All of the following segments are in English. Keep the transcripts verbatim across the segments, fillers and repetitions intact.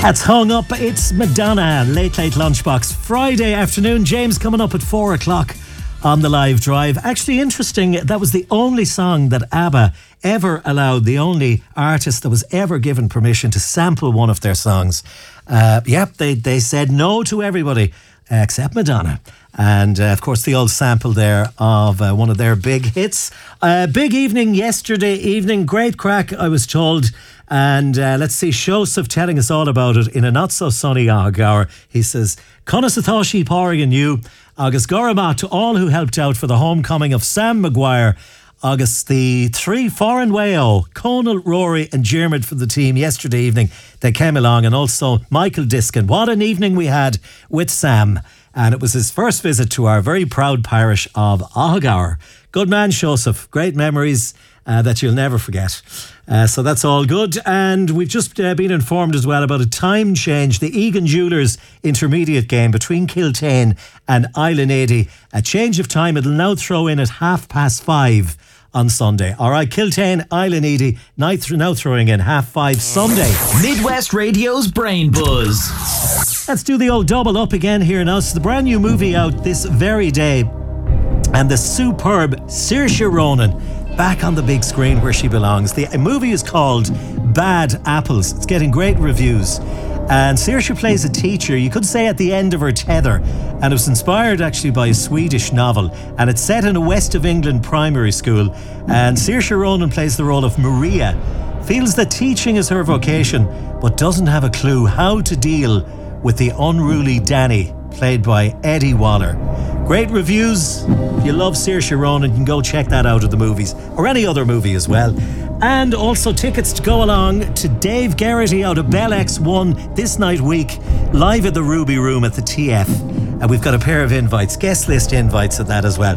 That's hung up. It's Madonna, Late Late Lunchbox. Friday afternoon. James coming up at four o'clock on the live drive. Actually, interesting, that was the only song that ABBA ever allowed, the only artist that was ever given permission to sample one of their songs. Uh, yep, they, they said no to everybody except Madonna. And uh, of course the old sample there of uh, one of their big hits. Uh, big evening yesterday evening, great crack I was told. And uh, let's see, Joseph telling us all about it in a not so sunny hour. He says, Conas Athoshi Páirg and you, August Gorama to all who helped out for the homecoming of Sam Maguire. August the three foreign Wayo, Conal, Rory and Jermid for the team yesterday evening. They came along, and also Michael Diskin. What an evening we had with Sam. And it was his first visit to our very proud parish of Ahagaur. Good man, Joseph. Great memories uh, that you'll never forget. Uh, so that's all good. And we've just uh, been informed as well about a time change. The Egan Jewellers intermediate game between Kiltane and Island. A change of time. It'll now throw in at half past five on Sunday. All right, Kiltane, Island now throwing in half five Sunday. Midwest Radio's Brain Buzz. Let's do the old double up again here now. It's the brand new movie out this very day, and the superb Saoirse Ronan back on the big screen where she belongs. The movie is called Bad Apples. It's getting great reviews. And Saoirse plays a teacher, you could say at the end of her tether, and it was inspired actually by a Swedish novel, and it's set in a West of England primary school. And Saoirse Ronan plays the role of Maria, feels that teaching is her vocation, but doesn't have a clue how to deal with the unruly Danny, played by Eddie Waller. Great reviews. If you love Saoirse Ronan, you can go check that out at the movies, or any other movie as well. And also tickets to go along to Dave Geraghty out of Bell X one this night week, live at the Ruby Room at the T F. And we've got a pair of invites, guest list invites at that as well.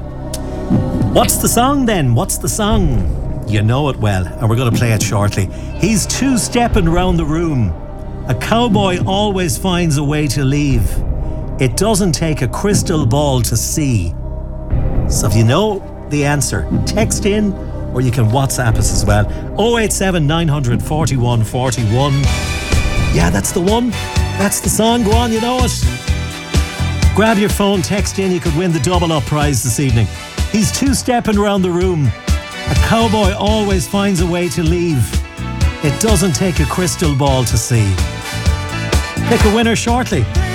What's the song then? What's the song? You know it well, and we're going to play it shortly. He's two-stepping round the room. A cowboy always finds a way to leave. It doesn't take a crystal ball to see. So if you know the answer, text in, or you can WhatsApp us as well. oh eight seven nine four one four one. Yeah, that's the one. That's the song. Go on, you know it. Grab your phone, text in. You could win the double up prize this evening. He's two-stepping around the room. A cowboy always finds a way to leave. It doesn't take a crystal ball to see. Pick a winner shortly.